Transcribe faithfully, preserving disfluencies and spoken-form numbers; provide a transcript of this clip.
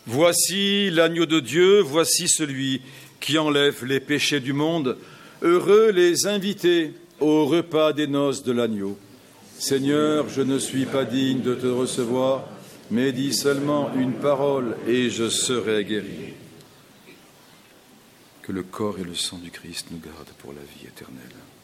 Voici l'agneau de Dieu, voici celui qui enlève les péchés du monde. Heureux les invités au repas des noces de l'agneau. Seigneur, je ne suis pas digne de te recevoir, mais dis seulement une parole et je serai guéri. Que le corps et le sang du Christ nous gardent pour la vie éternelle.